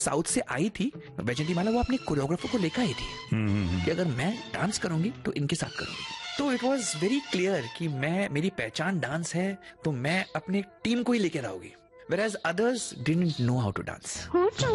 South से आई थी वैजयंती माला, वो अपने कोरियोग्राफर को लेकर आई थी कि अगर मैं डांस करूंगी तो इनके साथ करूंगी। तो इट वाज वेरी क्लियर कि मेरी पहचान डांस है, तो मैं अपने टीम को ही लेकर आऊंगी, whereas others didn't know how to dance.